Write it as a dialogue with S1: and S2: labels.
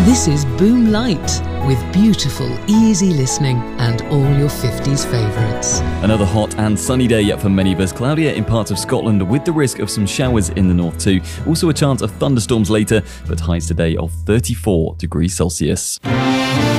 S1: This is Boom Light, with beautiful, easy listening and all your 50s favourites.
S2: Another hot and sunny day yet for many of us. Cloudier in parts of Scotland with the risk of some showers in the north too. Also a chance of thunderstorms later, but highs today of 34 degrees Celsius.